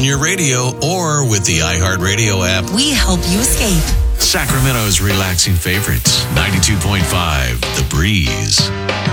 on your radio or with the iHeartRadio app. We help you escape. Sacramento's relaxing favorites, 92.5 The Breeze.